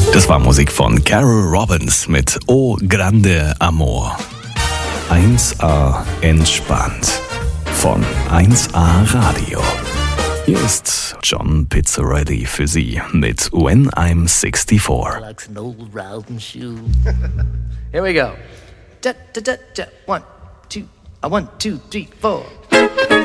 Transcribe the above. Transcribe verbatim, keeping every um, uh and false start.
Das war Musik von Carol Robbins mit O Grande Amor. eins A entspannt von eins A Radio. Hier ist John Pizzarelli für Sie mit When I'm sixty-four. Like an old riding shoe. Here we go. Da, da, da, da. One, two, uh, one, two, three, four.